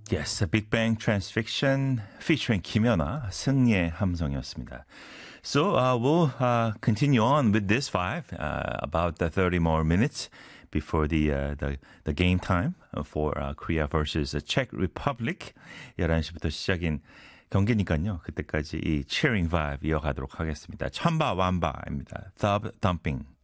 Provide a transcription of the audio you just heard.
Yes, a Big Bang Transfiction featuring 김연아, 승리의 함성이었습니다. So we'll continue on with this vibe about the 30 more minutes before the game time for Korea versus the Czech Republic. 11시부터 시작인 경기니까요. 그때까지 이 cheering vibe 이어가도록 하겠습니다. 천바완바입니다. Thumb Thumping.